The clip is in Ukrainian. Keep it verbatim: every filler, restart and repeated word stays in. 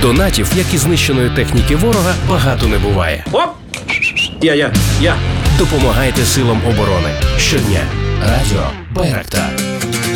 Донатів, як і знищеної техніки ворога, багато не буває. Оп! Я, я, я. Допомагайте силам оборони щодня. Радіо Байрактар.